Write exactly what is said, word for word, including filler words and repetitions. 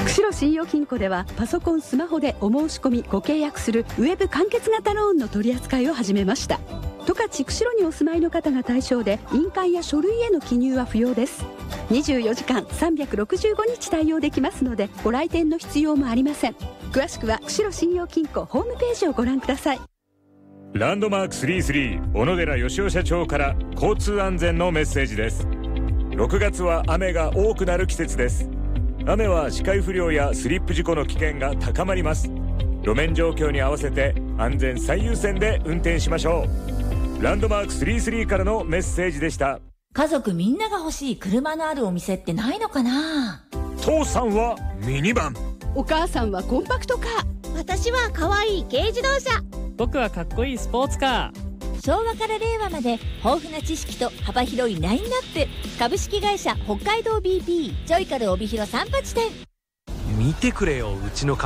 釧路信用金庫ではパソコン、スマホでお申し込みご契約するウェブ完結型ローンの取り扱いを始めました。十勝釧路にお住まいの方が対象で、印鑑や書類への記入は不要です。にじゅうよじかんさんびゃくろくじゅうごにち対応できますので、ご来店の必要もありません。詳しくは釧路信用金庫ホームページをご覧ください。 ランドマークさんじゅうさん小野寺義雄社長から交通安全のメッセージです。ろくがつは雨が多くなる季節です。雨は視界不良やスリップ事故の危険が高まります。路面状況に合わせて安全最優先で運転しましょう。ランドマークさんじゅうさんからのメッセージでした。 家族みんなが欲しい車のあるお店ってないのかな。 父さんはミニバン、 お母さんはコンパクトカー、 私は可愛い軽自動車、 僕はかっこいいスポーツカー。 昭和から令和まで豊富な知識と幅広いラインナップ。株式会社北海道 ビーピー ジョイカル帯広さんはち店。 見てくれよ、うちの